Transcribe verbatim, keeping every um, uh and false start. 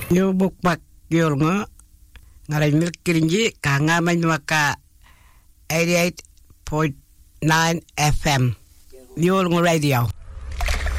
Yo bukpak yorngo ngarai milk kirinji kanga maka eighty-eight point nine F M. Yorngo radio.